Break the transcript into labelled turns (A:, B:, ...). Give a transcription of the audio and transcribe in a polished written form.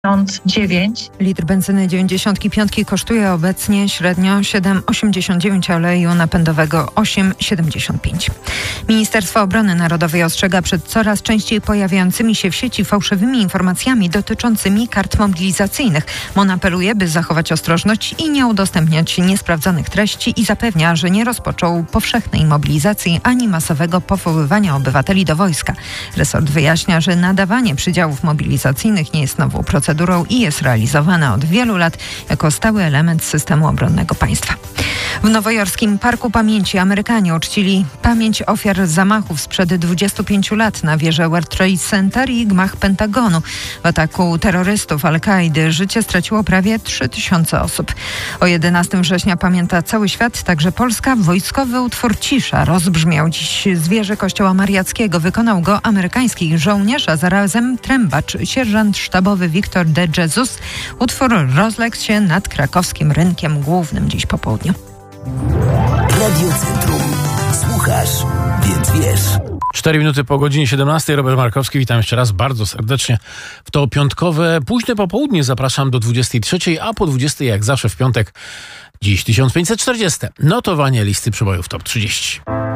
A: 9.
B: Litr benzyny 95 kosztuje obecnie średnio 7,89, a oleju napędowego 8,75. Ministerstwo Obrony Narodowej ostrzega przed coraz częściej pojawiającymi się w sieci fałszywymi informacjami dotyczącymi kart mobilizacyjnych. MON apeluje, by zachować ostrożność i nie udostępniać niesprawdzonych treści i zapewnia, że nie rozpoczął powszechnej mobilizacji ani masowego powoływania obywateli do wojska. Resort wyjaśnia, że nadawanie przydziałów mobilizacyjnych nie jest nową procedurą i jest realizowana od wielu lat jako stały element systemu obronnego państwa. W nowojorskim Parku Pamięci Amerykanie uczcili pamięć ofiar zamachów sprzed 25 lat na wieżę World Trade Center i gmach Pentagonu. W ataku terrorystów Al-Kaidy życie straciło prawie 3000 osób. O 11 września pamięta cały świat, także Polska. Wojskowy utwór Cisza rozbrzmiał dziś z wieży Kościoła Mariackiego. Wykonał go amerykański żołnierz, a zarazem trębacz, sierżant sztabowy Victor de Jesus. Utwór rozległ się nad krakowskim rynkiem głównym dziś po południu.
C: Radio Centrum. Słuchasz, więc wiesz.
D: 4 minuty po godzinie 17. Robert Markowski, witam jeszcze raz bardzo serdecznie. W to piątkowe późne popołudnie zapraszam do 23, a po 20 jak zawsze w piątek dziś 1540. Notowanie listy przebojów Top 30.